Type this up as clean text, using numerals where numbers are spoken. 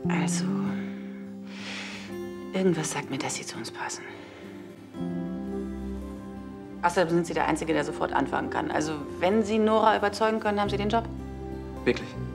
Also, irgendwas sagt mir, dass Sie zu uns passen. Außerdem sind Sie der Einzige, der sofort anfangen kann. Also, wenn Sie Nora überzeugen können, haben Sie den Job. Wirklich?